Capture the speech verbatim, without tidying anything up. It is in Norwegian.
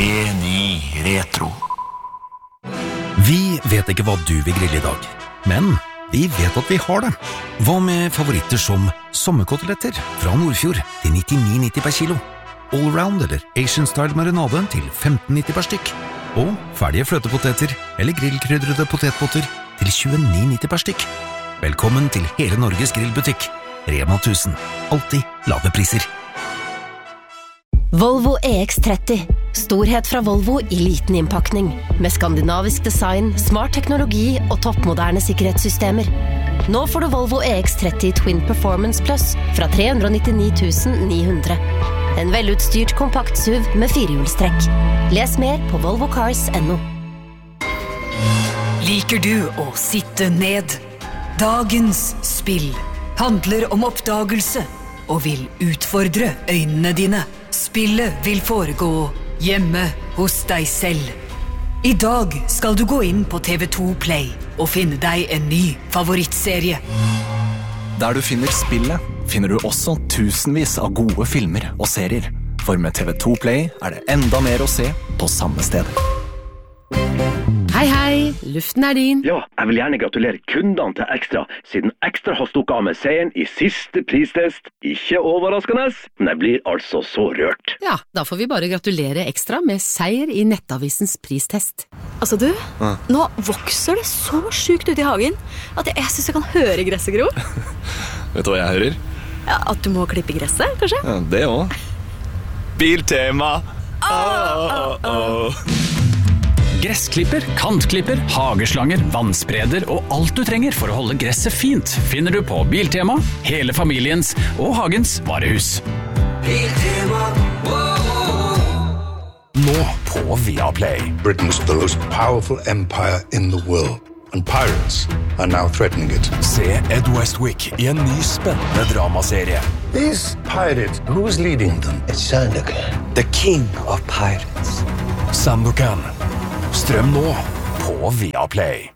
Geni Retro. Vi vet ikke hva du vil grille i dag, men vi vet at vi har det. Hva med favoritter som sommerkoteletter fra Nordfjord til nittini nitti per kilo, allround eller Asian style marinade til femten nitti per stykk, og ferdige fløtepoteter eller grillkrydrede potetpotter til tjueni nitti per stykk. Velkommen til hele Norges grillbutikk. Rema tusen. Alltid lave priser. Volvo E X tretti. Storhet fra Volvo i liten innpakning. Med skandinavisk design, smart teknologi og toppmoderne sikkerhetssystemer. Nå får du Volvo E X tretti Twin Performance Plus fra tre hundre nittini tusen ni hundre. En velutstyrt kompakt S U V med firehjulstrekk. Les mer på volvo cars punktum no. Liker du å sitte ned? Dagens spill handler om oppdagelse og vil utfordre øynene dine. Spillet vil foregå hjemme hos deg selv. I dag skal du gå inn på T V to Play og finne deg en ny favorittserie. Der du finner spillet, finner du også tusenvis av gode filmer og serier. For med T V to Play er det enda mer å se på samme sted. Hei, hei, luften er din. Ja, jeg vil gjerne gratulere kundene til Extra, siden Extra har stukket av med seieren i siste pristest. Ikke overraskende, men jeg blir altså så rørt. Ja, da får vi bare gratulere Extra med seier i Nettavisens pristest. Altså du, ja. Nå vokser det så sjukt ut i hagen, at jeg synes jeg kan høre gresset gro. Vet du hva jeg hører? Ja, at du må klippe gresset, kanskje? Ja, det også. Biltema! Åh, åh, åh. Gressklipper, kantklipper, hageslanger, vannspreder og alt du trenger for å holde gresset fint finner du på Biltema, hele familiens og hagens varehus. Biltema, Nå på Viaplay. Britain's the most powerful empire in the world, and pirates are now threatening it. Se Ed Westwick i en ny spennende dramaserie. These pirates, who's leading them? It's Sandokan, the king of pirates. Sandokan. Strøm nå på Viaplay.